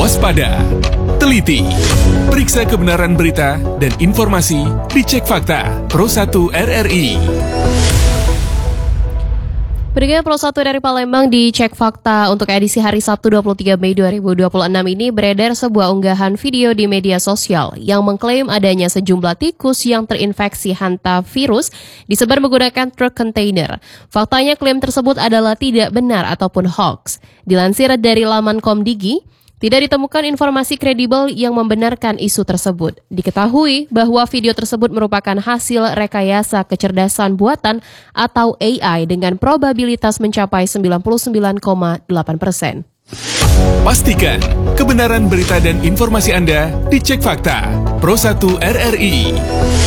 Waspada, teliti, periksa kebenaran berita dan informasi dicek fakta Pro 1 RRI. Berita Pro 1 dari Palembang dicek fakta untuk edisi hari Sabtu 23 Mei 2026 ini beredar sebuah unggahan video di media sosial yang mengklaim adanya sejumlah tikus yang terinfeksi hantavirus disebar menggunakan truk kontainer. Faktanya klaim tersebut adalah tidak benar ataupun hoax. Dilansir dari laman Komdigi, tidak ditemukan informasi kredibel yang membenarkan isu tersebut. Diketahui bahwa video tersebut merupakan hasil rekayasa kecerdasan buatan atau AI dengan probabilitas mencapai 99,8%. Pastikan kebenaran berita dan informasi Anda dicek fakta Pro 1 RRI.